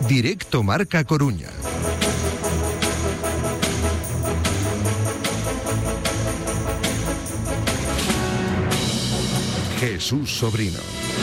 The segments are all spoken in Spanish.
Directo Marca Coruña. Jesús Sobrino.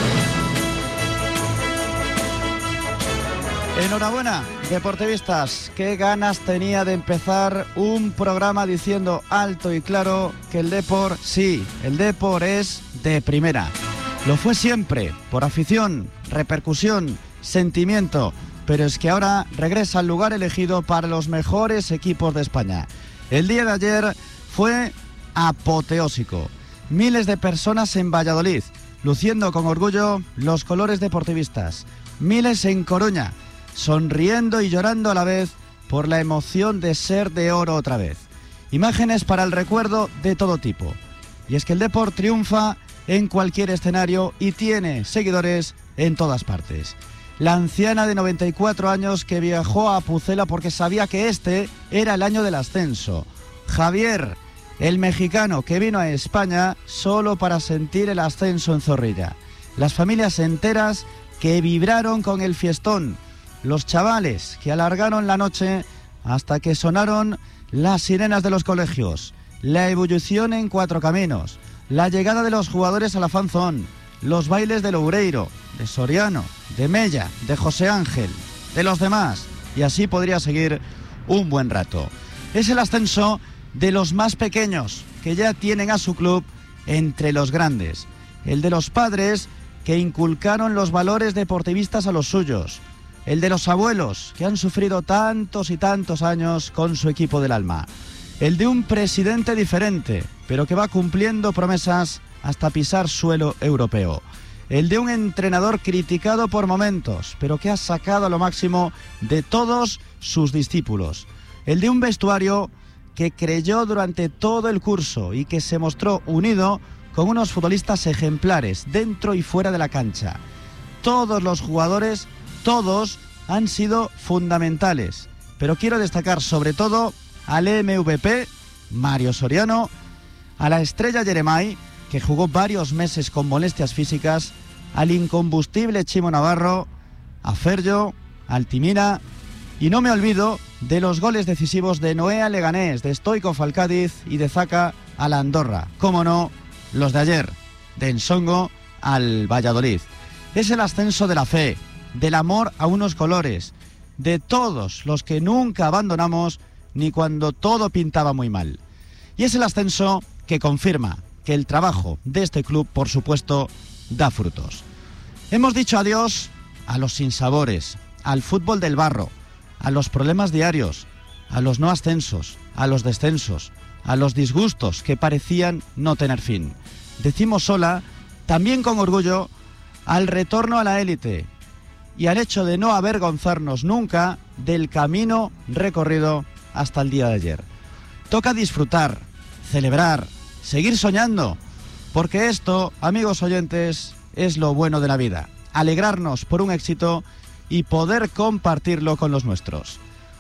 Enhorabuena, deportivistas. Qué ganas tenía de empezar un programa diciendo alto y claro que el Depor, sí, el Depor es de primera. Lo fue siempre, por afición, repercusión, sentimiento, pero es que ahora regresa al lugar elegido para los mejores equipos de España. El día de ayer fue apoteósico. Miles de personas en Valladolid, luciendo con orgullo los colores deportivistas. Miles en Coruña, sonriendo y llorando a la vez por la emoción de ser de oro otra vez. Imágenes para el recuerdo de todo tipo. Y es que el Depor triunfa en cualquier escenario y tiene seguidores en todas partes. La anciana de 94 años que viajó a Pucela porque sabía que este era el año del ascenso. Javier, el mexicano que vino a España solo para sentir el ascenso en Zorrilla. Las familias enteras que vibraron con el fiestón. Los chavales que alargaron la noche hasta que sonaron las sirenas de los colegios. La ebullición en Cuatro Caminos. La llegada de los jugadores a la Fan Zone. Los bailes de Loureiro, de Soriano, de Mella, de José Ángel, de los demás. Y así podría seguir un buen rato. Es el ascenso de los más pequeños, que ya tienen a su club entre los grandes. El de los padres que inculcaron los valores deportivistas a los suyos. El de los abuelos que han sufrido tantos y tantos años con su equipo del alma. El de un presidente diferente, pero que va cumpliendo promesas hasta pisar suelo europeo. El de un entrenador criticado por momentos, pero que ha sacado lo máximo de todos sus discípulos. El de un vestuario que creyó durante todo el curso y que se mostró unido con unos futbolistas ejemplares dentro y fuera de la cancha. Todos los jugadores, todos han sido fundamentales, pero quiero destacar sobre todo al MVP, Mario Soriano, a la estrella Yeremay, que jugó varios meses con molestias físicas, al incombustible Chimo Navarro, a Ferjo, a Altimira, y no me olvido de los goles decisivos de Noé al Leganés, de Stoichkov al Cádiz y de Zaka a la Andorra. Cómo no, los de ayer, de Ensongo al Valladolid. Es el ascenso de la fe, del amor a unos colores, de todos los que nunca abandonamos ni cuando todo pintaba muy mal. Y es el ascenso que confirma que el trabajo de este club, por supuesto, da frutos. Hemos dicho adiós a los sinsabores, al fútbol del barro, a los problemas diarios, a los no ascensos, a los descensos, a los disgustos que parecían no tener fin. Decimos hola, también con orgullo, al retorno a la élite y al hecho de no avergonzarnos nunca del camino recorrido hasta el día de ayer. Toca disfrutar, celebrar, seguir soñando, porque esto, amigos oyentes, es lo bueno de la vida. Alegrarnos por un éxito y poder compartirlo con los nuestros.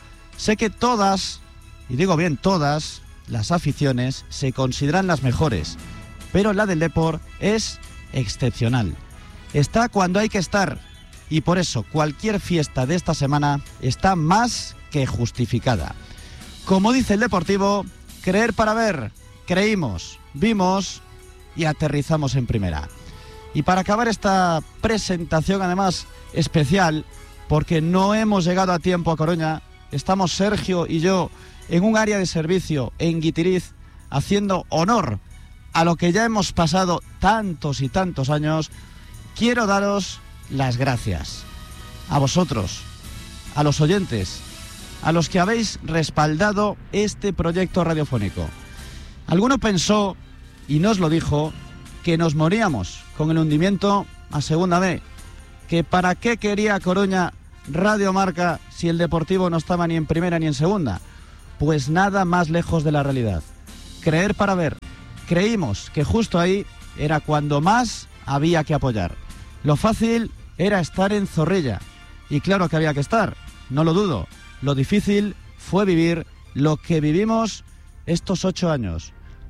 Sé que todas, y digo bien todas, las aficiones se consideran las mejores, pero la del Depor es excepcional. Está cuando hay que estar, y por eso cualquier fiesta de esta semana está más que justificada. Como dice el Deportivo, creer para ver, creímos, vimos y aterrizamos en primera. Y para acabar esta presentación, además especial, porque no hemos llegado a tiempo a Coruña, estamos Sergio y yo en un área de servicio en Guitiriz, haciendo honor a lo que ya hemos pasado tantos y tantos años. Quiero daros las gracias a vosotros, a los oyentes, a los que habéis respaldado este proyecto radiofónico. Alguno pensó, y nos lo dijo, que nos moríamos con el hundimiento a Segunda B, que para qué quería Coruña Radio Marca si el Deportivo no estaba ni en primera ni en segunda. Pues nada más lejos de la realidad. Creer para ver. Creímos que justo ahí era cuando más había que apoyar. Lo fácil era estar en Zorrilla, y claro que había que estar, no lo dudo. Lo difícil fue vivir lo que vivimos estos 8 años.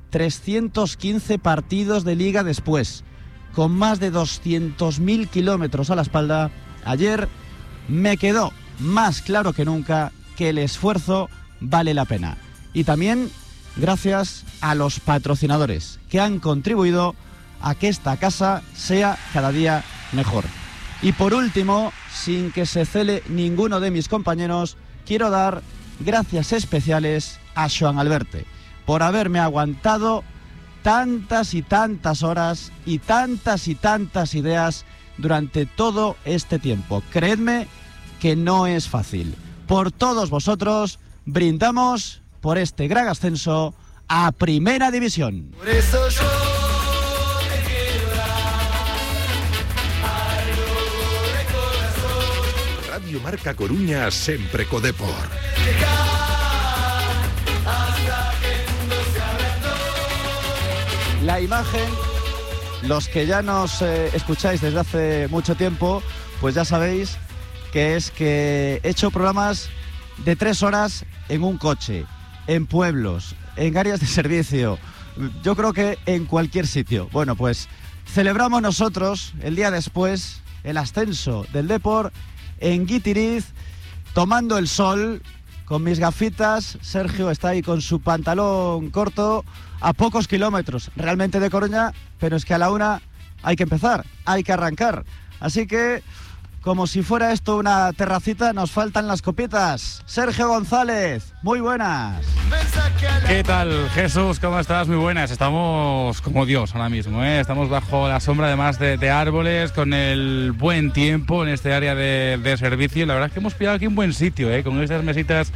315 partidos de liga después, con más de 200.000 kilómetros a la espalda. Ayer me quedó más claro que nunca que el esfuerzo vale la pena. Y también gracias a los patrocinadores que han contribuido a que esta casa sea cada día mejor. Y por último, sin que se cele ninguno de mis compañeros, quiero dar gracias especiales a Xoan Alberte por haberme aguantado tantas y tantas horas y tantas ideas durante todo este tiempo. Creedme que no es fácil. Por todos vosotros, brindamos por este gran ascenso a Primera División. Por eso yo te quiero dar algo de corazón. Radio Marca Coruña, sempre co Depor. La imagen, los que ya nos escucháis desde hace mucho tiempo, pues ya sabéis que es que he hecho programas de 3 horas en un coche, en pueblos, en áreas de servicio, yo creo que en cualquier sitio. Bueno, pues celebramos nosotros el día después el ascenso del Depor en Guitiriz, tomando el sol, con mis gafitas. Sergio está ahí con su pantalón corto, a pocos kilómetros realmente de Coruña, pero es que a la 1 hay que empezar, hay que arrancar. Así que, como si fuera esto una terracita, nos faltan las copitas. Sergio González, muy buenas. ¿Qué tal, Jesús? ¿Cómo estás? Muy buenas. Estamos como Dios ahora mismo, ¿eh? Estamos bajo la sombra además de árboles, con el buen tiempo en este área de servicio. La verdad es que hemos pillado aquí un buen sitio, ¿eh? Con estas mesitas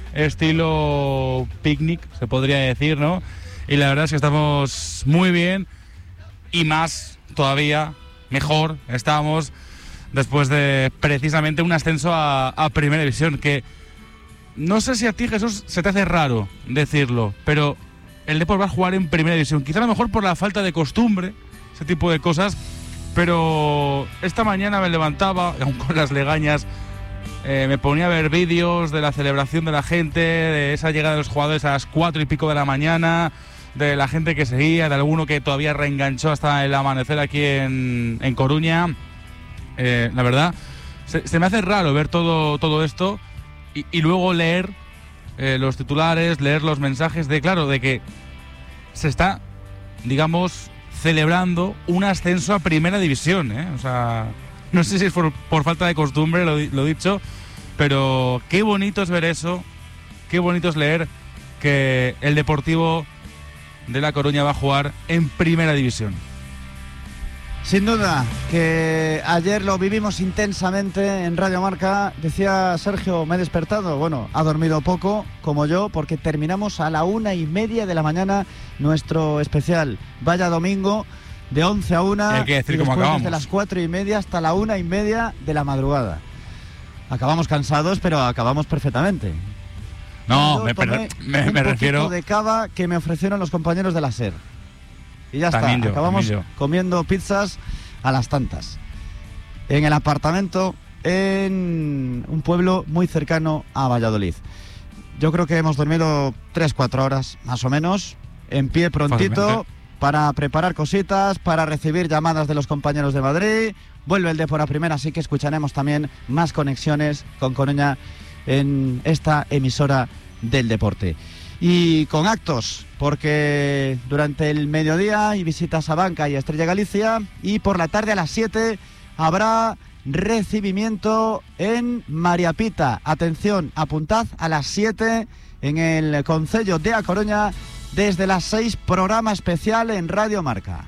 estilo picnic, se podría decir, ¿no? Y la verdad es que estamos muy bien y más todavía, mejor estamos después de precisamente un ascenso a Primera División, que no sé si a ti, Jesús, se te hace raro decirlo, pero el Depor va a jugar en Primera División, quizá a lo mejor por la falta de costumbre, ese tipo de cosas, pero esta mañana me levantaba, aún con las legañas, me ponía a ver vídeos de la celebración de la gente, de esa llegada de los jugadores a las 4 y pico de la mañana, de la gente que seguía, de alguno que todavía reenganchó hasta el amanecer aquí en Coruña. La verdad, se me hace raro ver todo esto y luego leer los titulares, leer los mensajes de que se está, digamos, celebrando un ascenso a Primera División, ¿eh? O sea, no sé si es por falta de costumbre, lo dicho, pero qué bonito es ver eso, qué bonito es leer que el Deportivo de La Coruña va a jugar en Primera División. Sin duda, que ayer lo vivimos intensamente en Radio Marca. Decía Sergio, me he despertado. Bueno, ha dormido poco, como yo, porque terminamos a la 1:30 de la mañana nuestro especial. Vaya domingo, de 11 a 1. Hay que decir y cómo después acabamos. desde las 4:30 hasta la 1:30 de la madrugada. Acabamos cansados, pero acabamos perfectamente. No, Yo tomé me refiero de cava que me ofrecieron los compañeros de la SER. Y ya También está, yo, acabamos también yo. comiendo pizzas a las tantas. En el apartamento, en un pueblo muy cercano a Valladolid. Yo creo que hemos dormido 3-4 horas, más o menos, en pie prontito, Fácilmente. para preparar cositas, para recibir llamadas de los compañeros de Madrid. Vuelve el Depor a Primera, así que escucharemos también más conexiones con Coruña en esta emisora del deporte. Y con actos, porque durante el mediodía hay visitas a Banca y a Estrella Galicia, y por la tarde a las 7 habrá recibimiento en María Pita. Atención, apuntad, a las 7 en el concello de A Coruña, desde las 6, programa especial en Radio Marca.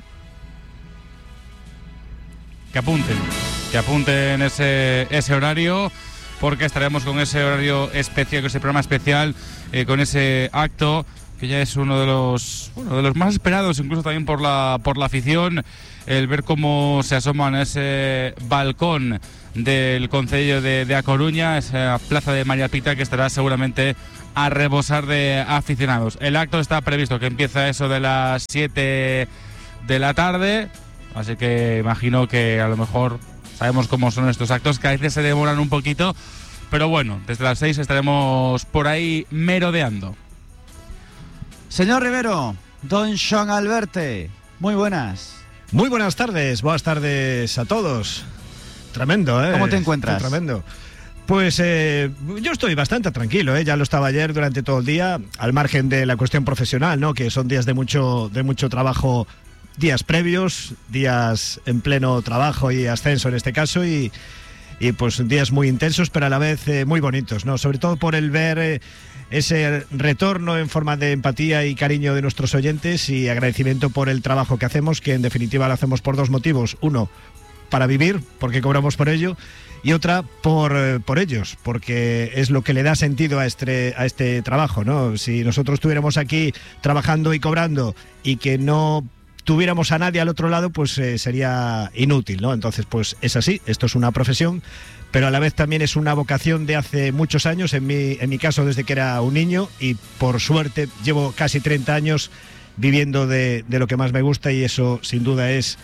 que apunten ese horario, porque estaremos con ese horario especial, con ese programa especial, con ese acto que ya es uno de los más esperados, incluso también por la afición, el ver cómo se asoman a ese balcón del concello de A Coruña, esa plaza de María Pita, que estará seguramente a rebosar de aficionados. El acto está previsto que empieza eso de las 7 de la tarde, así que imagino que a lo mejor sabemos cómo son estos actos, que a veces se demoran un poquito, pero bueno, desde las 6 estaremos por ahí merodeando. Señor Rivero, don Xoan Alberte, muy buenas. Muy buenas tardes a todos. Tremendo, ¿eh? ¿Cómo te encuentras? Tremendo. Pues yo estoy bastante tranquilo, ya lo estaba ayer durante todo el día, al margen de la cuestión profesional, ¿no? Que son días de mucho trabajo, días previos, días en pleno trabajo y ascenso en este caso, y pues días muy intensos, pero a la vez muy bonitos, ¿no? Sobre todo por el ver ese retorno en forma de empatía y cariño de nuestros oyentes, y agradecimiento por el trabajo que hacemos, que en definitiva lo hacemos por dos motivos. Uno, para vivir, porque cobramos por ello, y otra por ellos, porque es lo que le da sentido a este trabajo, ¿no? Si nosotros estuviéramos aquí trabajando y cobrando y que no tuviéramos a nadie al otro lado, pues sería inútil, ¿no? Entonces, pues es así, esto es una profesión, pero a la vez también es una vocación de hace muchos años, en mi caso desde que era un niño, y por suerte llevo casi 30 años viviendo de lo que más me gusta, y eso sin duda es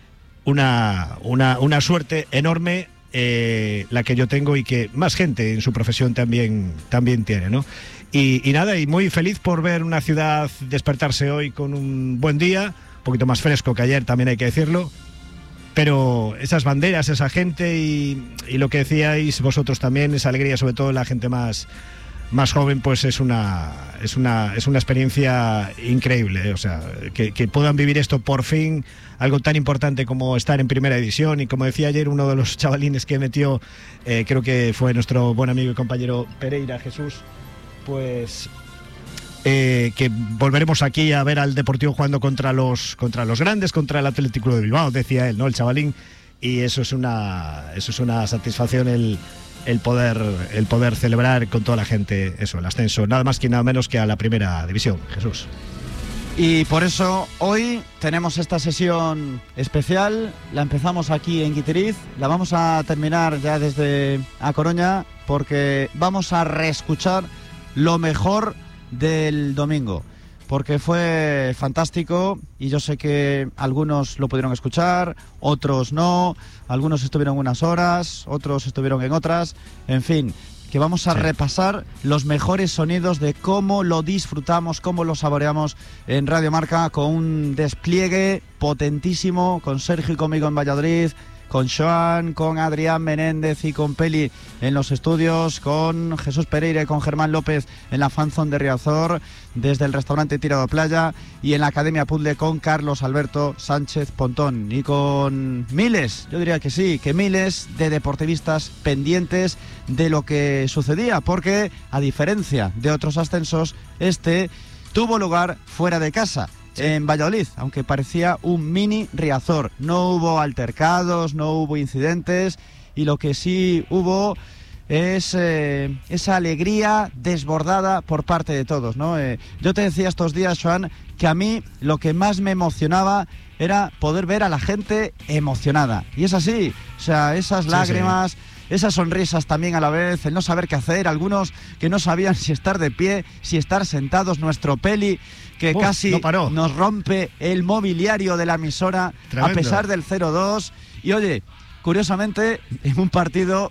una suerte enorme, la que yo tengo y que más gente en su profesión también tiene, ¿no? Y nada, y muy feliz por ver una ciudad despertarse hoy con un buen día, un poquito más fresco que ayer, también hay que decirlo, pero esas banderas, esa gente y lo que decíais vosotros también, esa alegría, sobre todo la gente más joven, pues es una experiencia increíble, o sea, que puedan vivir esto por fin, algo tan importante como estar en primera división. Y como decía ayer uno de los chavalines que metió, creo que fue nuestro buen amigo y compañero Pereira, Jesús, pues que volveremos aquí a ver al Deportivo jugando contra los grandes, contra el Atlético de Bilbao, decía él, ¿no? El chavalín, y eso es una satisfacción, el poder celebrar con toda la gente eso, el ascenso, nada más que nada menos que a la primera división, Jesús. Y por eso hoy tenemos esta sesión especial, la empezamos aquí en Guitiriz, la vamos a terminar ya desde A Coruña, porque vamos a reescuchar lo mejor del domingo, porque fue fantástico, y yo sé que algunos lo pudieron escuchar, otros no, algunos estuvieron unas horas, otros estuvieron en otras, en fin, que vamos a repasar los mejores sonidos de cómo lo disfrutamos, cómo lo saboreamos en Radio Marca, con un despliegue potentísimo, con Sergio y conmigo en Valladolid, con Joan, con Adrián Menéndez y con Peli en los estudios, con Jesús Pereira y con Germán López en la fanzone de Riazor, desde el restaurante Tirado Playa, y en la Academia Puzzle con Carlos Alberto Sánchez Pontón, y con miles, yo diría que sí, que miles de deportivistas pendientes de lo que sucedía, porque a diferencia de otros ascensos, este tuvo lugar fuera de casa, en Valladolid, aunque parecía un mini Riazor. No hubo altercados, no hubo incidentes, y lo que sí hubo es esa alegría desbordada por parte de todos, ¿no? Yo te decía estos días, Joan, que a mí lo que más me emocionaba era poder ver a la gente emocionada, y es así, o sea, esas lágrimas, sí. Esas sonrisas también a la vez, el no saber qué hacer, algunos que no sabían si estar de pie, si estar sentados, nuestro Peli, que casi nos rompe el mobiliario de la emisora. Tremendo. A pesar del 0-2, y oye, curiosamente, en un partido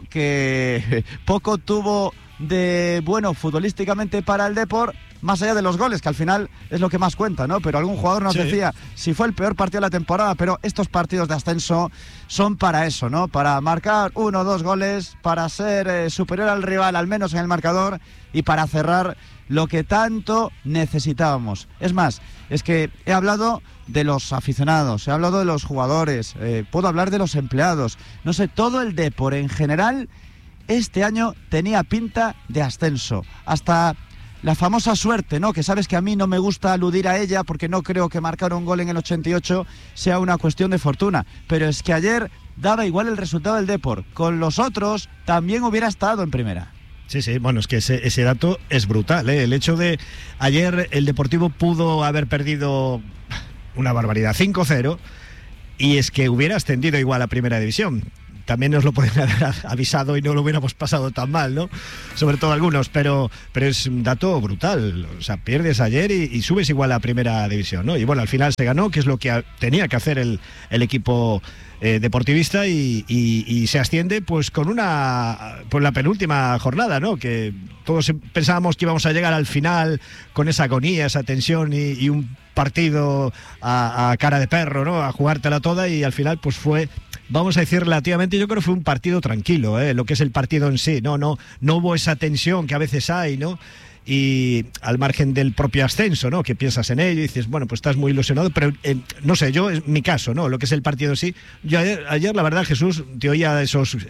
que poco tuvo de bueno futbolísticamente para el Depor, más allá de los goles, que al final es lo que más cuenta, ¿no? Pero algún jugador nos decía, si fue el peor partido de la temporada, pero estos partidos de ascenso son para eso, ¿no? Para marcar 1 o 2 goles, para ser superior al rival, al menos en el marcador, y para cerrar lo que tanto necesitábamos. Es más, es que he hablado de los aficionados, he hablado de los jugadores, puedo hablar de los empleados, no sé, todo el Depor en general este año tenía pinta de ascenso, hasta la famosa suerte, ¿no? Que sabes que a mí no me gusta aludir a ella, porque no creo que marcar un gol en el 88 sea una cuestión de fortuna, pero es que ayer daba igual el resultado del Depor, con los otros también hubiera estado en primera. Sí, bueno, es que ese dato es brutal, ¿eh? El hecho de ayer el Deportivo pudo haber perdido una barbaridad, 5-0, y es que hubiera ascendido igual a primera división. También nos lo podrían haber avisado y no lo hubiéramos pasado tan mal, ¿no? Sobre todo algunos, pero es un dato brutal. O sea, pierdes ayer y subes igual a primera división, ¿no? Y bueno, al final se ganó, que es lo que tenía que hacer el equipo deportivista, y se asciende pues con la penúltima jornada, ¿no? Que todos pensábamos que íbamos a llegar al final con esa agonía, esa tensión y un partido a cara de perro, ¿no? A jugártela toda, y al final pues fue vamos a decir relativamente, yo creo que fue un partido tranquilo, lo que es el partido en sí, no hubo esa tensión que a veces hay, ¿no? Y al margen del propio ascenso, ¿no? Que piensas en ello y dices, bueno, pues estás muy ilusionado, pero no sé, yo, es mi caso, ¿no? Lo que es el partido en sí. Yo ayer la verdad, Jesús, te oía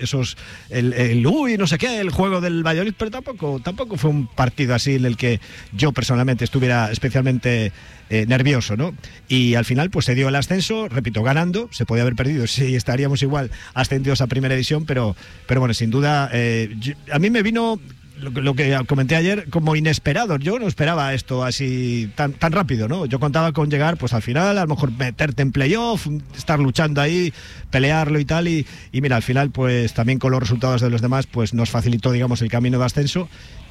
el uy, no sé qué, el juego del Valladolid, pero tampoco fue un partido así en el que yo personalmente estuviera especialmente nervioso, ¿no? Y al final pues se dio el ascenso, repito, ganando, se podía haber perdido, sí, estaríamos igual ascendidos a primera división, pero bueno, sin duda, a mí me vino lo que comenté ayer como inesperado. Yo no esperaba esto así tan rápido, ¿no? Yo contaba con llegar pues al final, a lo mejor meterte en playoff, estar luchando ahí, pelearlo y tal, y mira, al final pues también con los resultados de los demás pues nos facilitó, digamos, el camino de ascenso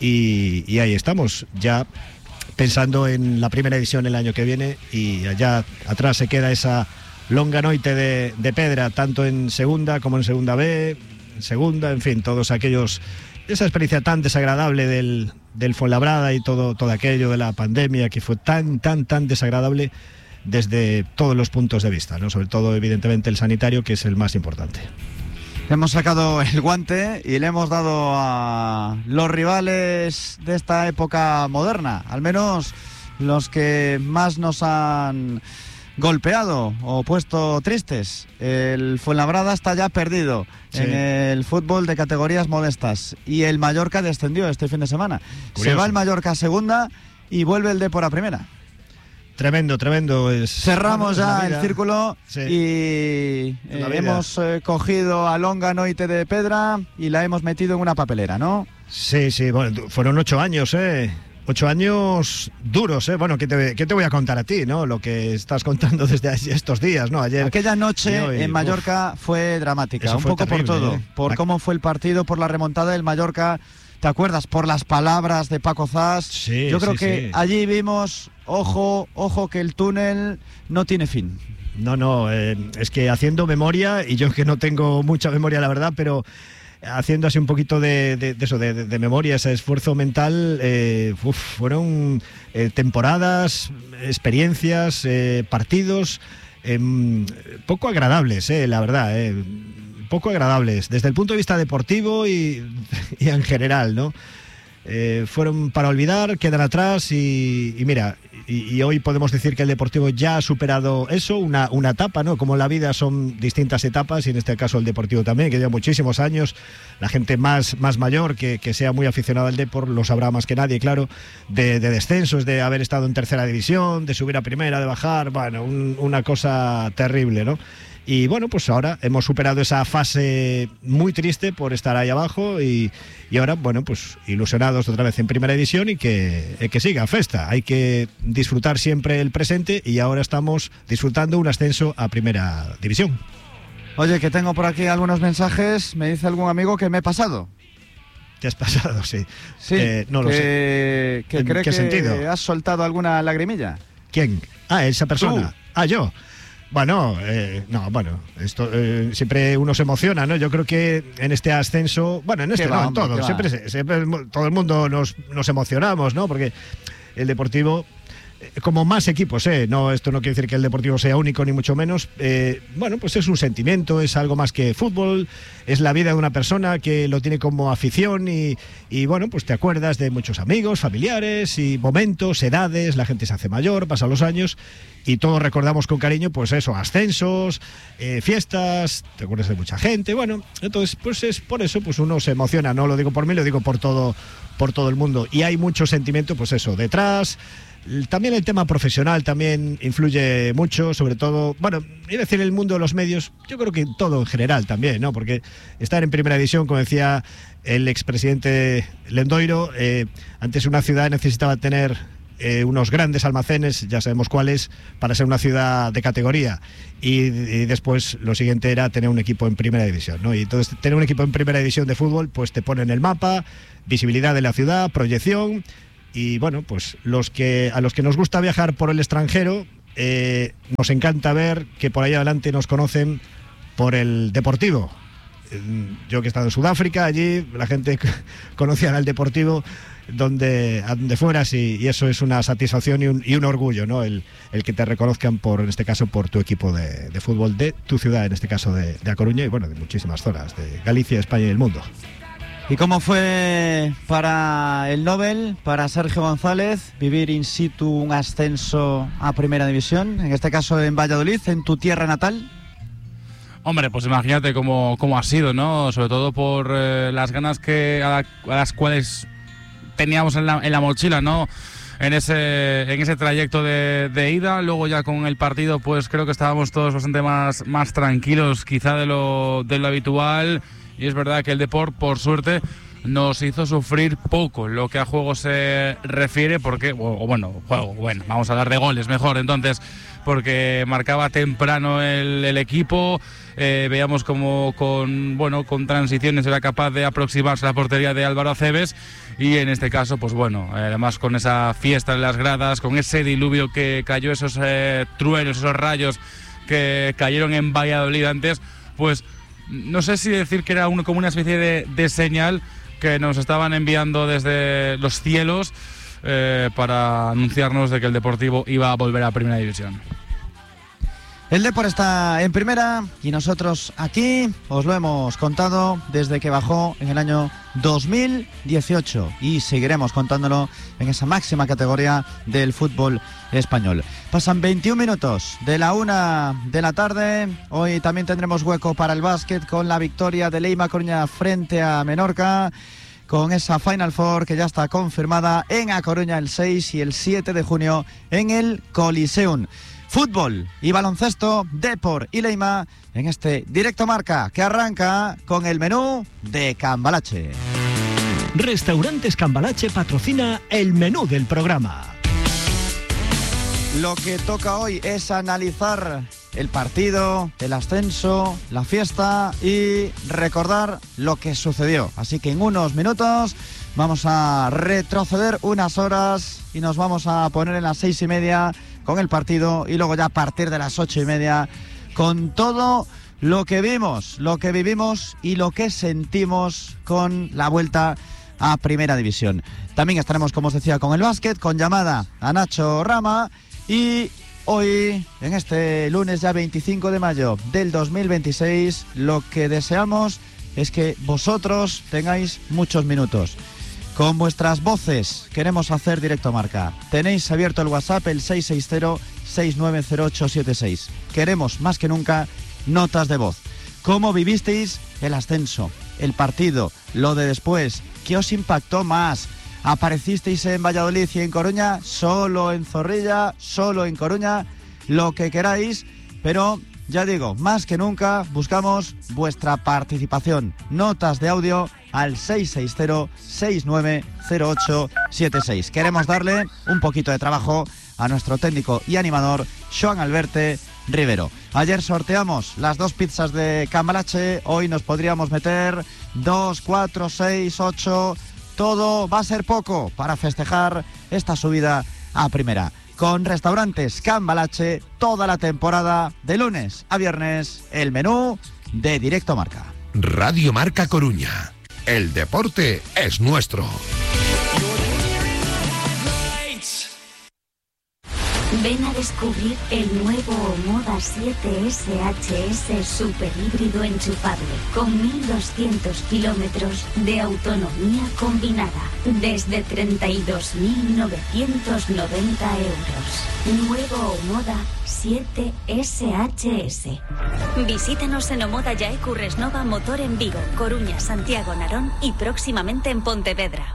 y ahí estamos ya pensando en la primera división el año que viene, y allá atrás se queda esa longa noite de Pedra, tanto en segunda como en segunda B, en segunda, en fin, todos aquellos, esa experiencia tan desagradable del Fuenlabrada y todo aquello de la pandemia, que fue tan desagradable desde todos los puntos de vista, ¿no? Sobre todo, evidentemente, el sanitario, que es el más importante. Hemos sacado el guante y le hemos dado a los rivales de esta época moderna, al menos los que más nos han golpeado o puesto tristes. El Fuenlabrada está ya perdido en el fútbol de categorías modestas, y el Mallorca descendió este fin de semana. Curioso. Se va el Mallorca a segunda y vuelve el Depor a primera. Tremendo. Cerramos ya el círculo, sí. Y hemos cogido a longa noite de Pedra y la hemos metido en una papelera, ¿no? Sí, bueno, fueron 8 años, 8 años duros, Bueno, ¿qué te voy a contar a ti, no? Lo que estás contando desde estos días, ¿no? Ayer. Aquella noche en Mallorca fue dramática, un poco terrible, por todo, por cómo fue el partido, por la remontada del Mallorca. ¿Te acuerdas? Por las palabras de Paco Zas. Sí, yo creo que allí vimos, ojo, que el túnel no tiene fin. No, es que haciendo memoria, y yo que no tengo mucha memoria, la verdad, pero haciendo así un poquito de eso, de memoria, ese esfuerzo mental, fueron temporadas, experiencias, partidos poco agradables, la verdad, poco agradables desde el punto de vista deportivo y en general, ¿no? Fueron para olvidar, quedan atrás y mira, y hoy podemos decir que el Deportivo ya ha superado eso, una etapa, ¿no? Como la vida son distintas etapas, y en este caso el Deportivo también, que lleva muchísimos años. La gente más mayor que sea muy aficionada al Depor lo sabrá más que nadie, claro, de descensos, de haber estado en tercera división, de subir a primera, de bajar, bueno, una cosa terrible, ¿no? Y bueno, pues ahora hemos superado esa fase muy triste por estar ahí abajo, y ahora, bueno, pues ilusionados otra vez en primera división, y que siga festa. Hay que disfrutar siempre el presente, y ahora estamos disfrutando un ascenso a primera división. Oye, que tengo por aquí algunos mensajes. Me dice algún amigo que me he pasado. ¿Te has pasado? Sí. Sí, no lo sé. ¿En qué que sentido? ¿Has soltado alguna lagrimilla? ¿Quién? Esa persona. ¿Tú? Yo. Bueno, esto siempre uno se emociona, ¿no? Yo creo que en este ascenso, bueno, en todo, siempre todo el mundo nos emocionamos, ¿no? Porque el Deportivo, como más equipos, no, esto no quiere decir que el Deportivo sea único ni mucho menos, bueno, pues es un sentimiento, es algo más que fútbol, es la vida de una persona que lo tiene como afición, y bueno, pues te acuerdas de muchos amigos, familiares y momentos, edades, la gente se hace mayor, pasan los años, y todos recordamos con cariño, pues eso, ascensos, fiestas, te acuerdas de mucha gente, bueno, entonces pues es por eso, pues uno se emociona, no lo digo por mí, lo digo por todo el mundo, y hay mucho sentimiento, pues eso, detrás. También el tema profesional también influye mucho, sobre todo, bueno, iba a decir el mundo de los medios, yo creo que todo en general también, ¿no? Porque estar en primera división, como decía el expresidente Lendoiro, antes una ciudad necesitaba tener unos grandes almacenes, ya sabemos cuáles, para ser una ciudad de categoría, y después lo siguiente era tener un equipo en primera división, ¿no? Y entonces tener un equipo en primera división de fútbol, pues te pone en el mapa, visibilidad de la ciudad, proyección. Y bueno, pues a los que nos gusta viajar por el extranjero, nos encanta ver que por ahí adelante nos conocen por el Deportivo. Yo que he estado en Sudáfrica, allí la gente conocía al Deportivo a donde fueras, y eso es una satisfacción y un orgullo, ¿no? El que te reconozcan en este caso por tu equipo de fútbol de tu ciudad, en este caso de A Coruña, y bueno, de muchísimas zonas, de Galicia, España y el mundo. ¿Y cómo fue para el Nobel, para Sergio González, vivir in situ un ascenso a Primera División, en este caso en Valladolid, en tu tierra natal? Hombre, pues imagínate cómo ha sido, ¿no? Sobre todo por las ganas a las cuales teníamos en la mochila, ¿no? En ese trayecto de ida. Luego ya con el partido, pues creo que estábamos todos bastante más tranquilos quizá de lo habitual. Y es verdad que el Depor, por suerte, nos hizo sufrir poco lo que a juego se refiere, porque, vamos a hablar de goles mejor entonces, porque marcaba temprano el equipo, veíamos como con transiciones era capaz de aproximarse a la portería de Álvaro Aceves, y en este caso, pues bueno, además con esa fiesta en las gradas, con ese diluvio que cayó, esos truenos, esos rayos que cayeron en Valladolid antes, pues no sé si decir que era como una especie de señal que nos estaban enviando desde los cielos para anunciarnos de que el Deportivo iba a volver a Primera División. El Depor está en Primera y nosotros aquí os lo hemos contado desde que bajó en el año 2018 y seguiremos contándolo en esa máxima categoría del fútbol español. Pasan 21 minutos de la 1 de la tarde. Hoy también tendremos hueco para el básquet con la victoria de Leima Coruña frente a Menorca, con esa Final Four que ya está confirmada en A Coruña el 6 y el 7 de junio en el Coliseum. Fútbol y baloncesto, Depor y Leima en este Directo Marca que arranca con el menú de Cambalache. Restaurantes Cambalache patrocina el menú del programa. Lo que toca hoy es analizar el partido, el ascenso, la fiesta y recordar lo que sucedió. Así que en unos minutos vamos a retroceder unas horas y nos vamos a poner en las 6:30 con el partido, y luego ya a partir de las 8:30 con todo lo que vimos, lo que vivimos y lo que sentimos con la vuelta a Primera División. También estaremos, como os decía, con el básquet, con llamada a Nacho Rama, y hoy, en este lunes ya 25 de mayo del 2026, lo que deseamos es que vosotros tengáis muchos minutos. Con vuestras voces queremos hacer Directo Marca. Tenéis abierto el WhatsApp, el 660-690876. Queremos más que nunca notas de voz. ¿Cómo vivisteis el ascenso, el partido, lo de después? ¿Qué os impactó más? ¿Aparecisteis en Valladolid y en Coruña? ¿Solo en Zorrilla? ¿Solo en Coruña? Lo que queráis, pero ya digo, más que nunca buscamos vuestra participación. Notas de audio al 660-690876. Queremos darle un poquito de trabajo a nuestro técnico y animador, Joan Alberte Rivero. Ayer sorteamos las 2 pizzas de Cambalache. Hoy nos podríamos meter 2, 4, 6, 8. Todo va a ser poco para festejar esta subida a Primera. Con Restaurantes Cambalache, toda la temporada, de lunes a viernes, el menú de Directo Marca. Radio Marca Coruña. El deporte es nuestro. Ven a descubrir el nuevo Omoda 7 SHS super híbrido enchufable con 1200 kilómetros de autonomía combinada desde 32.990 euros. Nuevo Omoda 7 SHS. Visítanos en Omoda Yaecu Resnova Motor en Vigo, Coruña, Santiago, Narón y próximamente en Pontevedra.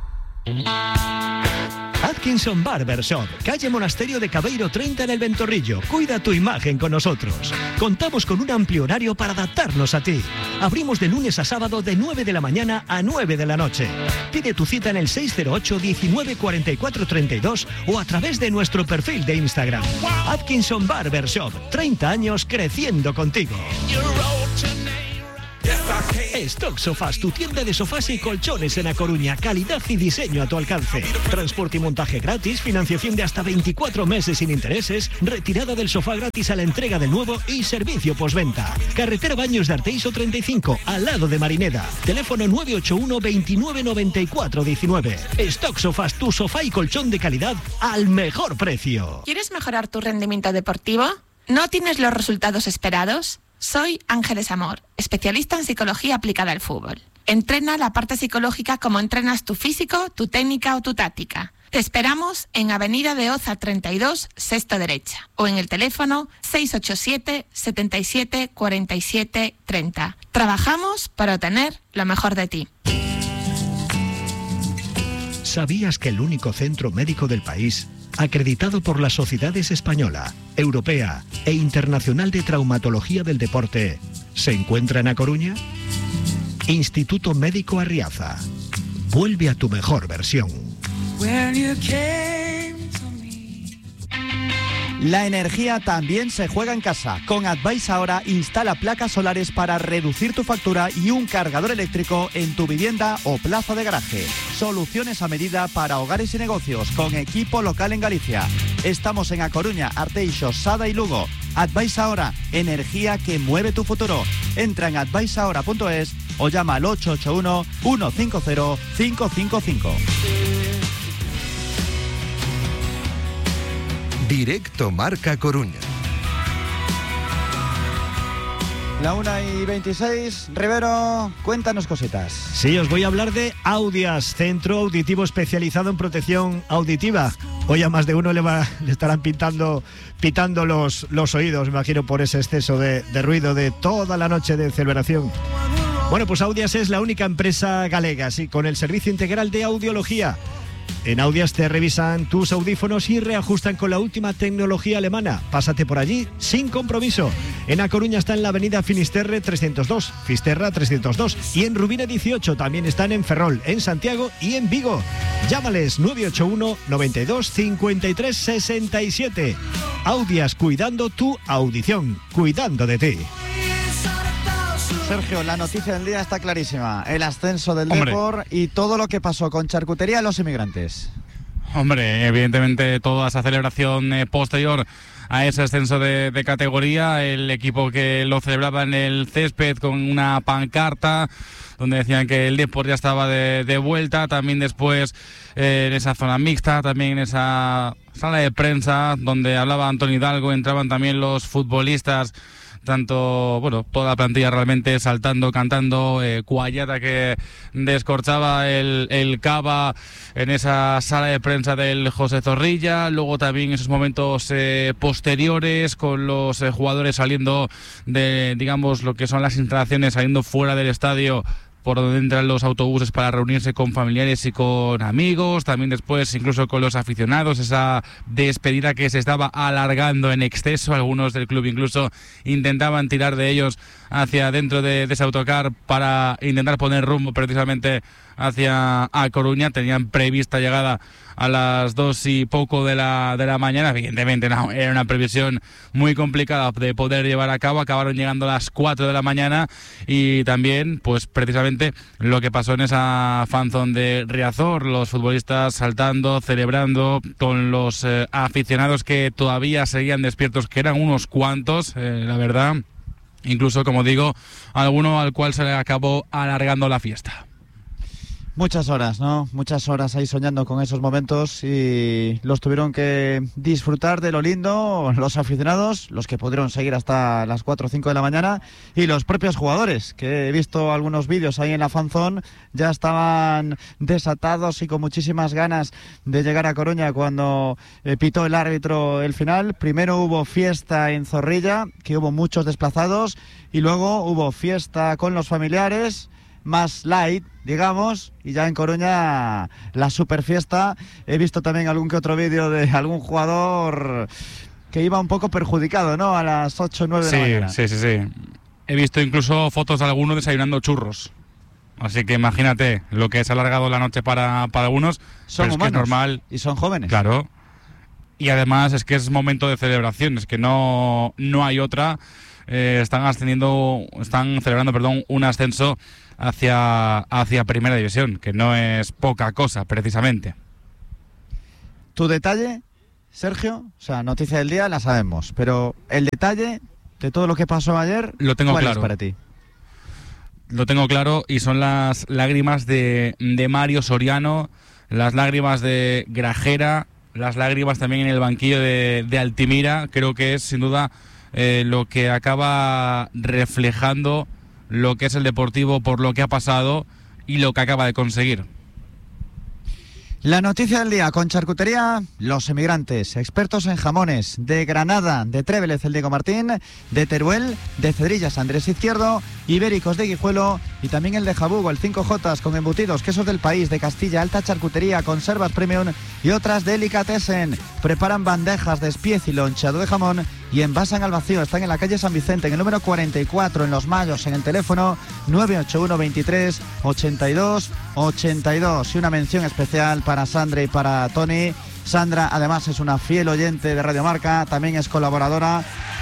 Atkinson Barber Shop, calle Monasterio de Cabeiro 30 en el Ventorrillo. Cuida tu imagen con nosotros. Contamos con un amplio horario para adaptarnos a ti. Abrimos de lunes a sábado de 9 de la mañana a 9 de la noche. Pide tu cita en el 608 19 44 32 o a través de nuestro perfil de Instagram. Atkinson Barber Shop, 30 años creciendo contigo. Stock Sofás, tu tienda de sofás y colchones en A Coruña. Calidad y diseño a tu alcance. Transporte y montaje gratis, financiación de hasta 24 meses sin intereses, retirada del sofá gratis a la entrega del nuevo y servicio postventa. Carretera Baños de Arteixo 35, al lado de Marineda. Teléfono 981 29 94 19. Stock Sofás, tu sofá y colchón de calidad al mejor precio. ¿Quieres mejorar tu rendimiento deportivo? ¿No tienes los resultados esperados? Soy Ángeles Amor, especialista en psicología aplicada al fútbol. Entrena la parte psicológica como entrenas tu físico, tu técnica o tu táctica. Te esperamos en Avenida de Oza 32, sexto derecha, o en el teléfono 687 77 47 30. Trabajamos para obtener lo mejor de ti. ¿Sabías que el único centro médico del país, acreditado por las sociedades española, europea e internacional de traumatología del deporte, se encuentra en A Coruña? Instituto Médico Arriaza. Vuelve a tu mejor versión. La energía también se juega en casa. Con Advice Ahora instala placas solares para reducir tu factura y un cargador eléctrico en tu vivienda o plaza de garaje. Soluciones a medida para hogares y negocios con equipo local en Galicia. Estamos en A Coruña, Arteixo, Sada y Lugo. Advice Ahora, energía que mueve tu futuro. Entra en adviceahora.es o llama al 881 150 555. Directo Marca Coruña. La 1:26, Rivero, cuéntanos cositas. Sí, os voy a hablar de Audias, centro auditivo especializado en protección auditiva. Hoy a más de uno le estarán pitando los oídos, me imagino, por ese exceso de ruido de toda la noche de celebración. Bueno, pues Audias es la única empresa galega, sí, con el servicio integral de audiología. En Audias te revisan tus audífonos y reajustan con la última tecnología alemana. Pásate por allí sin compromiso. En A Coruña está en la avenida Finisterre 302, Fisterra 302 y en Rubina 18. También están en Ferrol, en Santiago y en Vigo. Llámales 981 92 53 67. Audias, cuidando tu audición, cuidando de ti. Sergio, la noticia del día está clarísima. El ascenso del Depor y todo lo que pasó con Charcutería a los Inmigrantes. Hombre, evidentemente toda esa celebración posterior a ese ascenso de categoría, el equipo que lo celebraba en el césped con una pancarta donde decían que el Depor ya estaba de vuelta, también después en esa zona mixta, también en esa sala de prensa donde hablaba Antonio Hidalgo, entraban también los futbolistas, tanto, bueno, toda la plantilla realmente saltando, cantando, Cuayata que descorchaba el cava en esa sala de prensa del José Zorrilla, luego también esos momentos posteriores con los jugadores saliendo de, digamos, lo que son las instalaciones, saliendo fuera del estadio, por donde entran los autobuses para reunirse con familiares y con amigos, también después incluso con los aficionados, esa despedida que se estaba alargando en exceso, algunos del club incluso intentaban tirar de ellos hacia dentro de ese autocar para intentar poner rumbo precisamente hacia A Coruña. Tenían prevista llegada a las 2 y poco de la mañana, evidentemente no, era una previsión muy complicada de poder llevar a cabo, acabaron llegando a las 4 de la mañana y también pues precisamente lo que pasó en esa fanzone de Riazor, los futbolistas saltando, celebrando con los aficionados que todavía seguían despiertos, que eran unos cuantos, la verdad, incluso como digo, alguno al cual se le acabó alargando la fiesta. Muchas horas, ¿no? Muchas horas ahí soñando con esos momentos y los tuvieron que disfrutar de lo lindo los aficionados, los que pudieron seguir hasta las 4 o 5 de la mañana y los propios jugadores, que he visto algunos vídeos ahí en la fanzone, ya estaban desatados y con muchísimas ganas de llegar a Coruña cuando pitó el árbitro el final. Primero hubo fiesta en Zorrilla, que hubo muchos desplazados, y luego hubo fiesta con los familiares, más light, digamos, y ya en Coruña la super fiesta. He visto también algún que otro vídeo de algún jugador que iba un poco perjudicado, ¿no? A las 8 o 9 de la mañana. Sí. He visto incluso fotos de algunos desayunando churros. Así que imagínate lo que es alargado la noche para algunos. Son pero humanos, es que es normal. y son jóvenes. Claro. Y además es que es momento de celebración, es que no hay otra. están celebrando un ascenso hacia Primera División, que no es poca cosa, precisamente. Tu detalle, Sergio, o sea, noticia del día la sabemos, pero el detalle de todo lo que pasó ayer, lo tengo ¿cuál claro es para ti? Lo tengo claro, y son las lágrimas de Mario Soriano, las lágrimas de Grajera, las lágrimas también en el banquillo de Altimira. Creo que es sin duda lo que acaba reflejando lo que es el Deportivo por lo que ha pasado y lo que acaba de conseguir. La noticia del día con Charcutería Los Emigrantes, expertos en jamones de Granada, de Trévelez el Diego Martín, de Teruel, de Cedrillas Andrés Izquierdo, Ibéricos de Guijuelo y también el de Jabugo, el 5J con embutidos, quesos del país, de Castilla, alta charcutería, conservas premium y otras delicatessen. Preparan bandejas de espiez y loncheado de jamón y envasan al vacío. Están en la calle San Vicente, en el número 44, en Los Mayos, en el teléfono 981 23 82 82. Y una mención especial para Sandra y para Tony. Sandra además es una fiel oyente de Radio Marca, también es colaboradora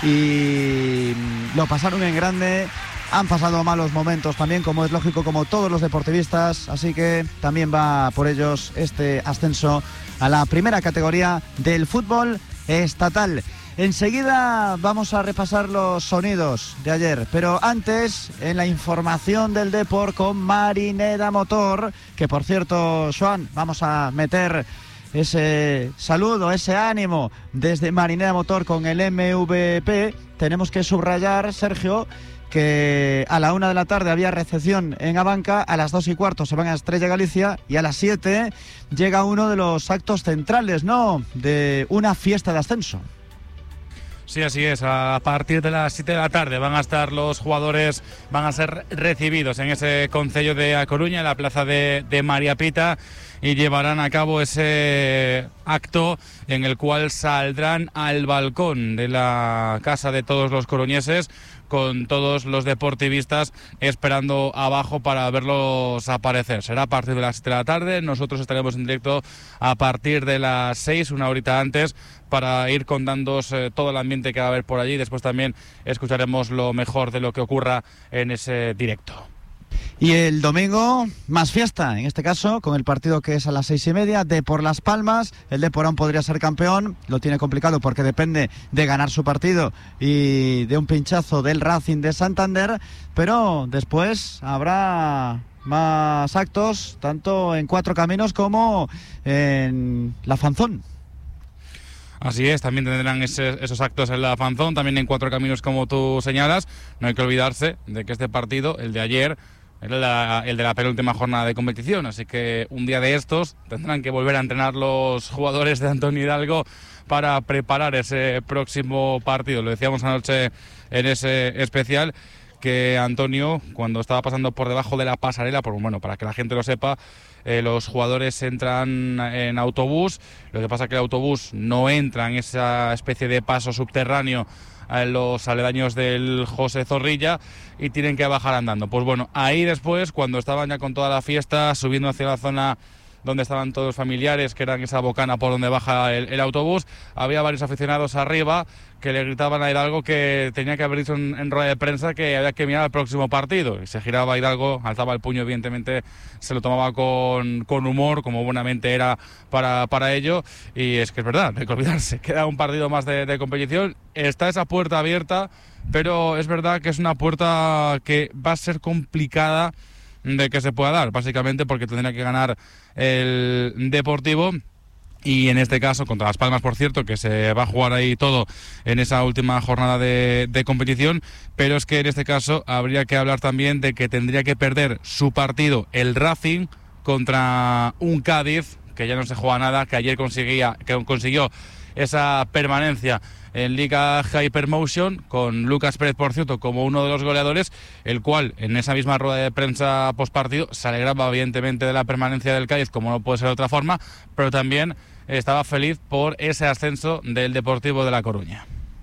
y lo pasaron en grande. Han pasado malos momentos también, como es lógico, como todos los deportivistas, así que también va por ellos este ascenso a la primera categoría del fútbol estatal. Enseguida vamos a repasar los sonidos de ayer, pero antes, en la información del Depor con Marineda Motor, que por cierto, Joan, vamos a meter ese saludo, ese ánimo desde Marineda Motor con el MVP. Tenemos que subrayar, Sergio, que a la 1 de la tarde había recepción en Abanca, a las 2:15 se van a Estrella Galicia y a las 7 llega uno de los actos centrales, ¿no?, de una fiesta de ascenso. Sí, así es. A partir de las 7 de la tarde van a estar los jugadores, van a ser recibidos en ese concello de A Coruña, en la plaza de María Pita, y llevarán a cabo ese acto en el cual saldrán al balcón de la casa de todos los coruñeses, con todos los deportivistas esperando abajo para verlos aparecer. Será a partir de las 7 de la tarde. Nosotros estaremos en directo a partir de las 6, una horita antes, para ir contándoos todo el ambiente que va a haber por allí. Después también escucharemos lo mejor de lo que ocurra en ese directo. Y el domingo, más fiesta, en este caso, con el partido que es a las 6:30, Depor Las Palmas. El Depor aún podría ser campeón, lo tiene complicado porque depende de ganar su partido y de un pinchazo del Racing de Santander, pero después habrá más actos, tanto en Cuatro Caminos como en La Fanzón. Así es, también tendrán esos actos en La Fanzón, también en Cuatro Caminos, como tú señalas. No hay que olvidarse de que este partido, el de ayer, era el de la penúltima jornada de competición, así que un día de estos tendrán que volver a entrenar los jugadores de Antonio Hidalgo para preparar ese próximo partido. Lo decíamos anoche en ese especial, que Antonio, cuando estaba pasando por debajo de la pasarela, para que la gente lo sepa, los jugadores entran en autobús. Lo que pasa es que el autobús no entra en esa especie de paso subterráneo en los aledaños del José Zorrilla y tienen que bajar andando. Pues bueno, ahí después, cuando estaban ya con toda la fiesta, subiendo hacia la zona donde estaban todos los familiares, que eran esa bocana por donde baja el autobús, había varios aficionados arriba que le gritaban a Hidalgo que tenía que haber dicho en rueda de prensa que había que mirar al próximo partido. Y se giraba Hidalgo, alzaba el puño, evidentemente se lo tomaba con humor, como buenamente era para ello. Y es que es verdad, no hay que olvidarse, queda un partido más de competición, está esa puerta abierta, pero es verdad que es una puerta que va a ser complicada de que se pueda dar, básicamente porque tendría que ganar el Deportivo, y en este caso contra Las Palmas, por cierto, que se va a jugar ahí todo en esa última jornada de competición. Pero es que en este caso habría que hablar también de que tendría que perder su partido el Racing contra un Cádiz, que ya no se juega nada, que ayer consiguió esa permanencia en Liga Hypermotion, con Lucas Pérez, por cierto, como uno de los goleadores, el cual en esa misma rueda de prensa postpartido se alegraba evidentemente de la permanencia del Cádiz, como no puede ser de otra forma, pero también estaba feliz por ese ascenso del Deportivo de La Coruña.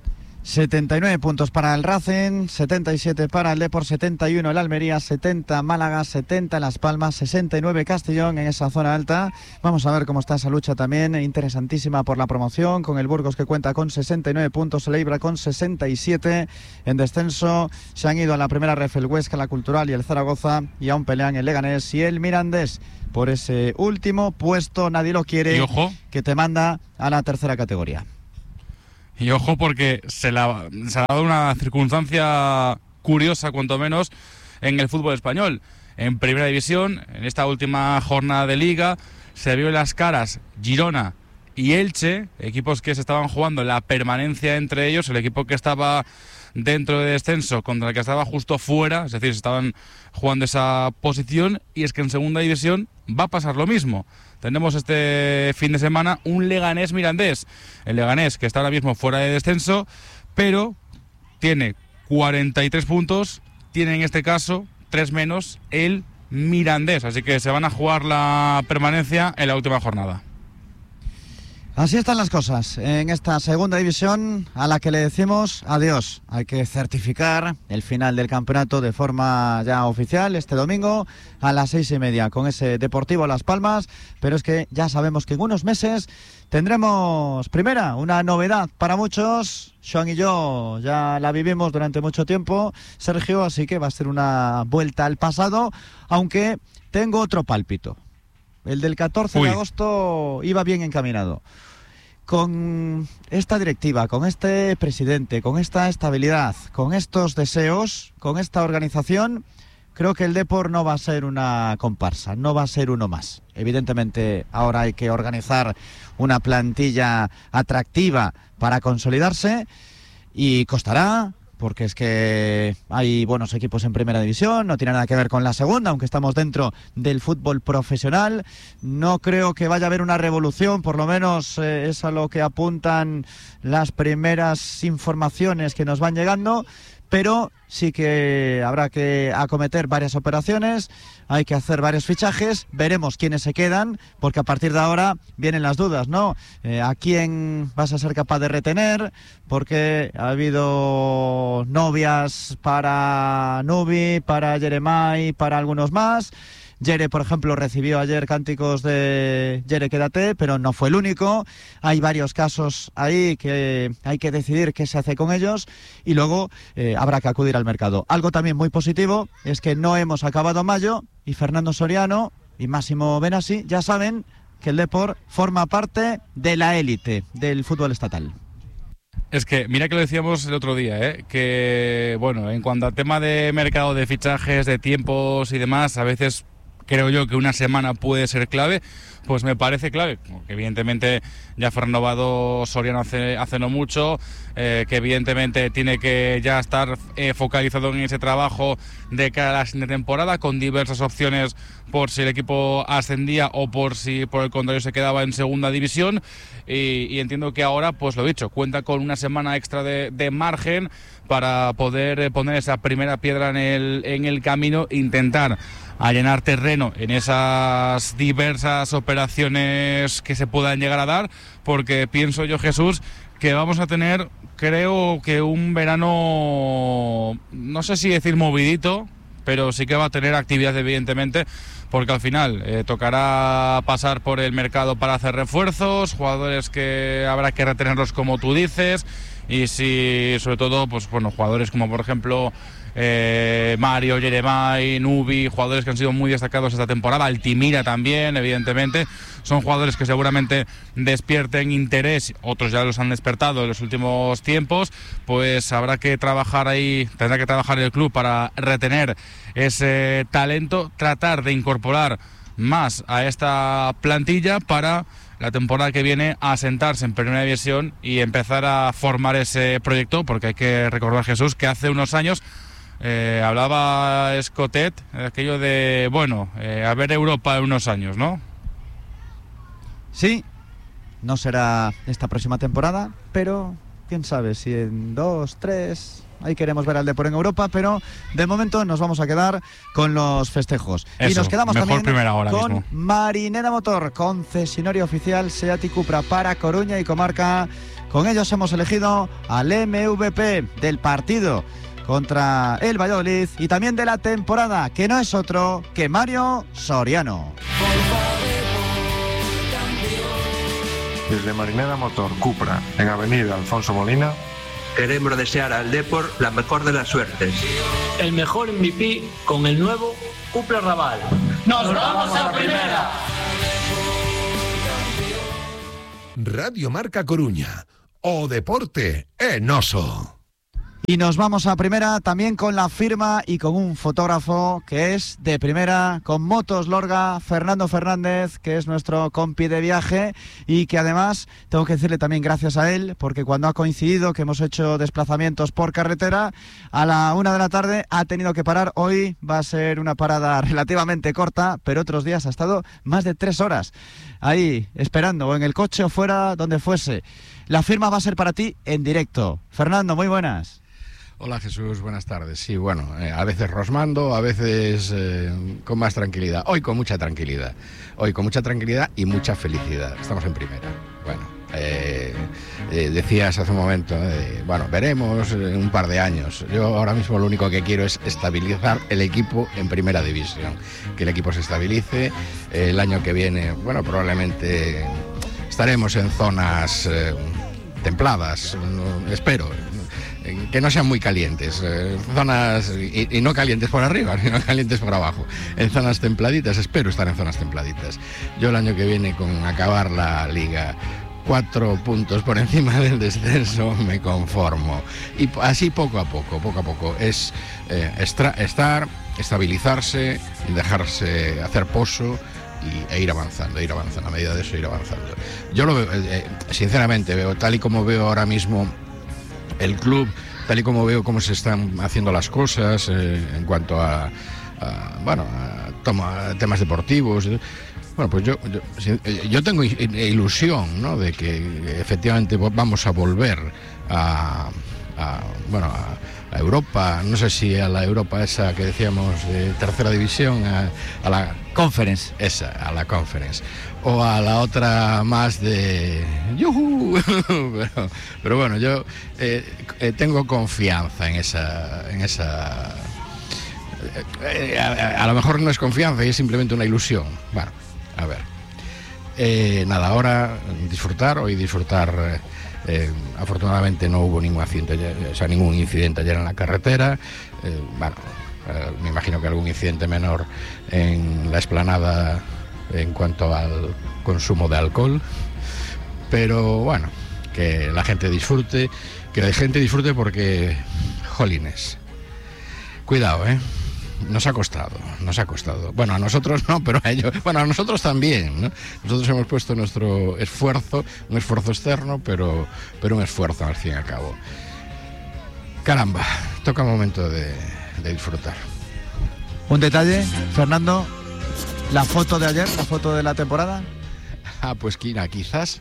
79 puntos para el Racing, 77 para el Depor, 71 el Almería, 70 Málaga, 70 Las Palmas, 69 Castellón en esa zona alta. Vamos a ver cómo está esa lucha también, interesantísima por la promoción, con el Burgos que cuenta con 69 puntos, el Eibar con 67 en descenso. Se han ido a la primera ref el Huesca, la Cultural y el Zaragoza, y aún pelean el Leganés y el Mirandés por ese último puesto. Nadie lo quiere, y ojo, que te manda a la tercera categoría. Y ojo, porque se ha dado una circunstancia curiosa, cuanto menos, en el fútbol español. En Primera División, en esta última jornada de Liga, se vio en las caras Girona y Elche, equipos que se estaban jugando la permanencia entre ellos, el equipo que estaba dentro de descenso contra el que estaba justo fuera, es decir, se estaban jugando esa posición, y es que en Segunda División va a pasar lo mismo. Tenemos este fin de semana un Leganés Mirandés. El Leganés, que está ahora mismo fuera de descenso, pero tiene 43 puntos, tiene en este caso 3 menos el Mirandés, así que se van a jugar la permanencia en la última jornada. Así están las cosas en esta Segunda División, a la que le decimos adiós. Hay que certificar el final del campeonato de forma ya oficial este domingo a las 6:30 con ese Deportivo Las Palmas, pero es que ya sabemos que en unos meses tendremos primera, una novedad para muchos. Joan y yo ya la vivimos durante mucho tiempo, Sergio, así que va a ser una vuelta al pasado, aunque tengo otro pálpito. El del 14 de agosto iba bien encaminado. Con esta directiva, con este presidente, con esta estabilidad, con estos deseos, con esta organización, creo que el Depor no va a ser una comparsa, no va a ser uno más. Evidentemente ahora hay que organizar una plantilla atractiva para consolidarse y costará, porque es que hay buenos equipos en Primera División, no tiene nada que ver con la segunda, aunque estamos dentro del fútbol profesional. No creo que vaya a haber una revolución, por lo menos es a lo que apuntan las primeras informaciones que nos van llegando, pero sí que habrá que acometer varias operaciones, hay que hacer varios fichajes, veremos quiénes se quedan, porque a partir de ahora vienen las dudas, ¿no? ¿A quién vas a ser capaz de retener? Porque ha habido novias para Nubi, para Jeremai, para algunos más. Jere, por ejemplo, recibió ayer cánticos de Jere, quédate, pero no fue el único. Hay varios casos ahí que hay que decidir qué se hace con ellos, y luego habrá que acudir al mercado. Algo también muy positivo es que no hemos acabado mayo y Fernando Soriano y Máximo Benassi ya saben que el Depor forma parte de la élite del fútbol estatal. Es que, mira que lo decíamos el otro día, que, bueno, en cuanto al tema de mercado de fichajes, de tiempos y demás, a veces creo yo que una semana puede ser clave, pues me parece clave, que evidentemente ya fue renovado Soriano hace no mucho, que evidentemente tiene que ya estar focalizado en ese trabajo de cara a la siguiente temporada, con diversas opciones por si el equipo ascendía o por si por el contrario se quedaba en Segunda División, y entiendo que ahora, pues lo dicho, cuenta con una semana extra de margen para poder poner esa primera piedra en el camino, intentar allanar terreno en esas diversas operaciones que se puedan llegar a dar, porque pienso yo, Jesús, que vamos a tener, creo que un verano, no sé si decir movidito, pero sí que va a tener actividad, evidentemente, porque al final tocará pasar por el mercado para hacer refuerzos, jugadores que habrá que retenerlos como tú dices, y si sobre todo, pues bueno, jugadores como por ejemplo Mario, Jeremai, Nubi, jugadores que han sido muy destacados esta temporada, Altimira también, evidentemente, son jugadores que seguramente despierten interés, otros ya los han despertado en los últimos tiempos, pues habrá que trabajar ahí, tendrá que trabajar el club para retener ese talento, tratar de incorporar más a esta plantilla para la temporada que viene asentarse en Primera División y empezar a formar ese proyecto, porque hay que recordar, Jesús, que hace unos años hablaba Escotet aquello de, bueno, a ver Europa en unos años, ¿no? Sí, no será esta próxima temporada, pero quién sabe si en 2, 3... Ahí queremos ver al Depor en Europa, pero de momento nos vamos a quedar con los festejos. Eso, y nos quedamos también con mismo. Marinera Motor, concesionario oficial Seat y Cupra para Coruña y comarca, Con ellos hemos elegido al MVP del partido contra el Valladolid y también de la temporada, que no es otro que Mario Soriano. Desde Marinera Motor Cupra, en Avenida Alfonso Molina, queremos desear al Depor la mejor de las suertes. El mejor MVP con el nuevo Cupra Raval. ¡Nos vamos a primera! Radio Marca Coruña. O deporte en Oso. Y nos vamos a primera también con la firma y con un fotógrafo que es de primera, con Motos Lorga, Fernando Fernández, que es nuestro compi de viaje y que además tengo que decirle también gracias a él, porque cuando ha coincidido que hemos hecho desplazamientos por carretera, a la 1 de la tarde ha tenido que parar. Hoy va a ser una parada relativamente corta, pero otros días ha estado más de 3 horas ahí esperando, o en el coche o fuera, donde fuese. La firma va a ser para ti en directo. Fernando, muy buenas. Hola Jesús, buenas tardes. Sí, bueno, a veces rosmando, a veces con más tranquilidad. Hoy con mucha tranquilidad. Hoy con mucha tranquilidad y mucha felicidad. Estamos en primera. Bueno, decías hace un momento, bueno, veremos en un par de años. Yo ahora mismo lo único que quiero es estabilizar el equipo en primera división. Que el equipo se estabilice. El año que viene, bueno, probablemente estaremos en zonas templadas, espero. Que no sean muy calientes, zonas, y no calientes por arriba, ni no calientes por abajo, en zonas templaditas, espero estar en zonas templaditas. Yo el año que viene, con acabar la liga 4 puntos por encima del descenso, me conformo. Y así poco a poco, es estar, estabilizarse, dejarse hacer pozo e ir avanzando, a medida de eso ir avanzando. Yo lo veo, sinceramente, tal y como veo ahora mismo el club, tal y como veo cómo se están haciendo las cosas en cuanto a temas deportivos. Bueno, pues yo tengo ilusión, ¿no?, de que efectivamente vamos a volver a Europa, no sé si a la Europa esa que decíamos de tercera división, a la Conference. A la Conference. O a la otra más de ¡yujú! Pero bueno, yo tengo confianza en esa a lo mejor no es confianza y es simplemente una ilusión. Bueno, a ver. Nada, ahora disfrutar. Afortunadamente no hubo ningún incidente ayer en la carretera. Me imagino que algún incidente menor en la explanada en cuanto al consumo de alcohol, pero bueno, que la gente disfrute, porque, jolines, cuidado, nos ha costado. Bueno, a nosotros no, pero a ellos, bueno, a nosotros también, ¿no? Nosotros hemos puesto nuestro esfuerzo, un esfuerzo externo, pero un esfuerzo al fin y al cabo. Caramba, toca el momento de disfrutar. Un detalle, Fernando, la foto de ayer, la foto de la temporada. Pues quizás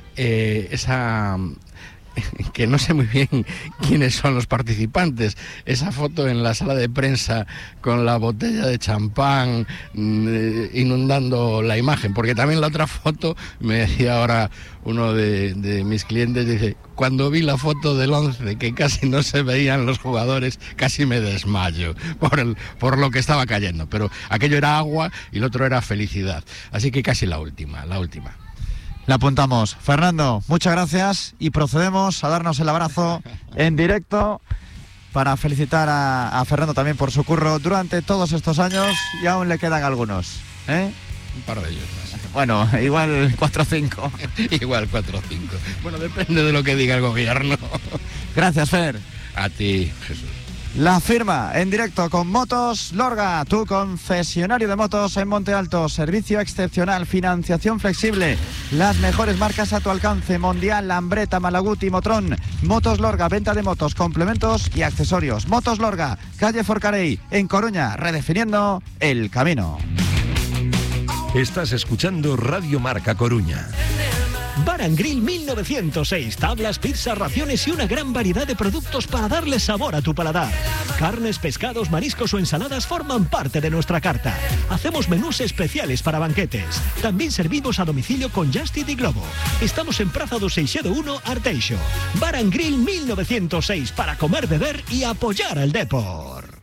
esa, que no sé muy bien quiénes son los participantes, esa foto en la sala de prensa con la botella de champán inundando la imagen, porque también la otra foto, me decía ahora uno de mis clientes, dice: cuando vi la foto del 11, que casi no se veían los jugadores, casi me desmayo por lo que estaba cayendo, pero aquello era agua y el otro era felicidad, así que casi la última. La apuntamos. Fernando, muchas gracias y procedemos a darnos el abrazo en directo para felicitar a Fernando también por su curro durante todos estos años, y aún le quedan algunos, Un par de ellos más. Bueno, igual 4 o 5. Igual 4 o 5. Bueno, depende de lo que diga el gobierno. Gracias, Fer. A ti, Jesús. La firma en directo con Motos Lorga, tu concesionario de motos en Monte Alto. Servicio excepcional, financiación flexible, las mejores marcas a tu alcance: Mondial, Lambretta, Malaguti, Motrón. Motos Lorga, venta de motos, complementos y accesorios. Motos Lorga, calle Forcarey, en Coruña, redefiniendo el camino. Estás escuchando Radio Marca Coruña. Bar and Grill 1906. Tablas, pizzas, raciones y una gran variedad de productos para darle sabor a tu paladar. Carnes, pescados, mariscos o ensaladas forman parte de nuestra carta. Hacemos menús especiales para banquetes. También servimos a domicilio con Just Eat y Globo. Estamos en Praza do Seixedo 1, Arteixo. Bar and Grill 1906 para comer, beber y apoyar al Depor.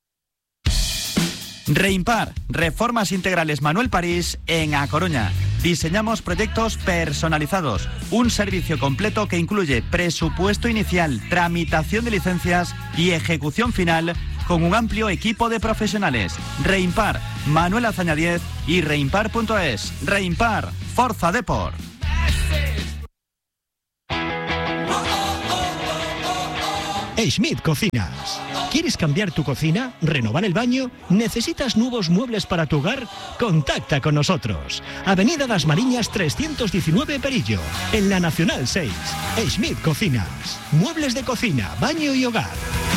Reimpar, Reformas Integrales Manuel París en A Coruña. Diseñamos proyectos personalizados, un servicio completo que incluye presupuesto inicial, tramitación de licencias y ejecución final con un amplio equipo de profesionales. Reimpar, Manuel Azaña 10 y reimpar.es. Reimpar, Forza Depor. Schmidt Cocinas. ¿Quieres cambiar tu cocina? ¿Renovar el baño? ¿Necesitas nuevos muebles para tu hogar? Contacta con nosotros. Avenida Das Mariñas 319 Perillo, en la Nacional 6. Schmidt Cocinas. Muebles de cocina, baño y hogar.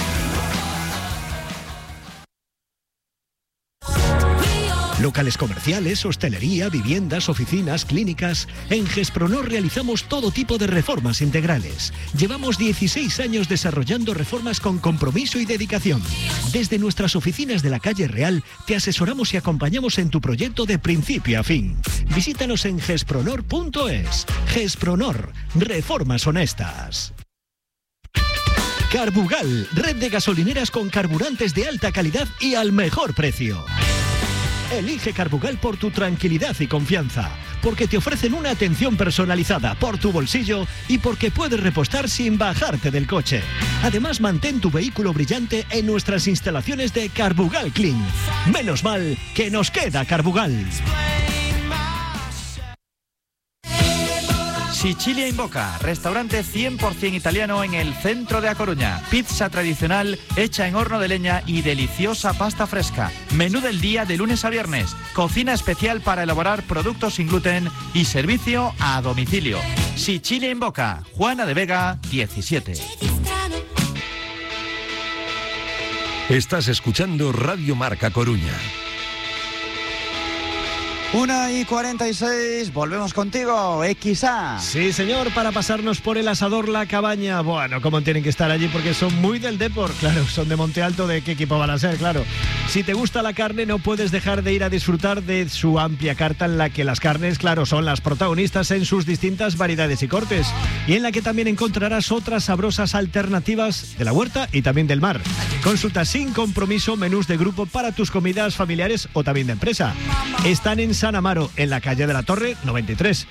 Locales comerciales, hostelería, viviendas, oficinas, clínicas. En Gespronor realizamos todo tipo de reformas integrales. Llevamos 16 años desarrollando reformas con compromiso y dedicación. Desde nuestras oficinas de la calle Real te asesoramos y acompañamos en tu proyecto de principio a fin. Visítanos en gespronor.es. Gespronor, reformas honestas. Carbugal, red de gasolineras con carburantes de alta calidad y al mejor precio. Elige Carbugal por tu tranquilidad y confianza, porque te ofrecen una atención personalizada por tu bolsillo y porque puedes repostar sin bajarte del coche. Además, mantén tu vehículo brillante en nuestras instalaciones de Carbugal Clean. Menos mal que nos queda Carbugal. Sicilia in Boca, restaurante 100% italiano en el centro de A Coruña. Pizza tradicional hecha en horno de leña y deliciosa pasta fresca. Menú del día de lunes a viernes. Cocina especial para elaborar productos sin gluten y servicio a domicilio. Sicilia in Boca, Juana de Vega 17. Estás escuchando Radio Marca Coruña. 1:46, volvemos contigo, XA. Sí, señor, para pasarnos por el asador La Cabaña. Bueno, como tienen que estar allí porque son muy del Depor. Claro, son de Monte Alto, ¿de qué equipo van a ser? Claro. Si te gusta la carne, no puedes dejar de ir a disfrutar de su amplia carta en la que las carnes, claro, son las protagonistas en sus distintas variedades y cortes. Y en la que también encontrarás otras sabrosas alternativas de la huerta y también del mar. Consulta sin compromiso menús de grupo para tus comidas familiares o también de empresa. Están en San Amaro, en la calle de la Torre 93,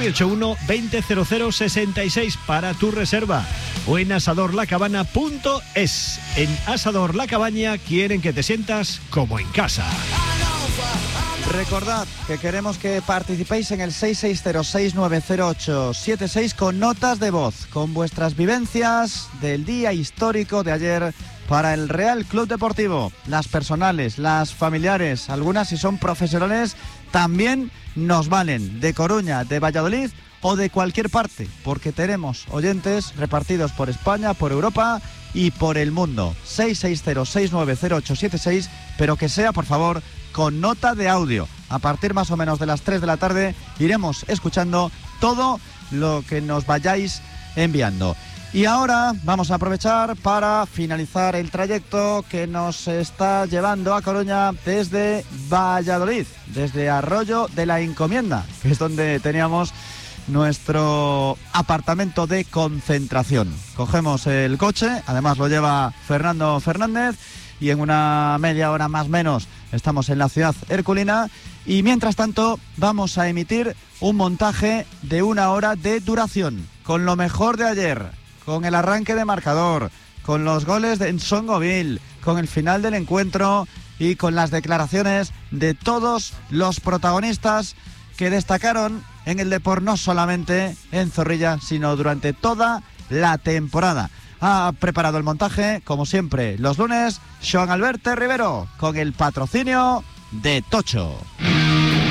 981-200066 para tu reserva, o en asadorlacabana.es. En Asador La Cabaña quieren que te sientas como en casa. Recordad que queremos que participéis en el 660-690-876 con notas de voz, con vuestras vivencias del día histórico de ayer para el Real Club Deportivo. Las personales, las familiares, algunas si son profesionales también nos valen, de Coruña, de Valladolid o de cualquier parte, porque tenemos oyentes repartidos por España, por Europa y por el mundo. 660-690-876, pero que sea, por favor, con nota de audio. A partir más o menos de las 3 de la tarde iremos escuchando todo lo que nos vayáis enviando. Y ahora vamos a aprovechar para finalizar el trayecto que nos está llevando a Coruña desde Valladolid, desde Arroyo de la Encomienda, que es donde teníamos nuestro apartamento de concentración. Cogemos el coche, además lo lleva Fernando Fernández, y en una media hora más o menos estamos en la ciudad herculina, y mientras tanto vamos a emitir un montaje de 1 hora de duración, con lo mejor de ayer, con el arranque de marcador, con los goles de Ensongoville, con el final del encuentro y con las declaraciones de todos los protagonistas que destacaron en el Depor, no solamente en Zorrilla, sino durante toda la temporada. Ha preparado el montaje, como siempre, los lunes, Joan Alberto Rivero, con el patrocinio de Tocho.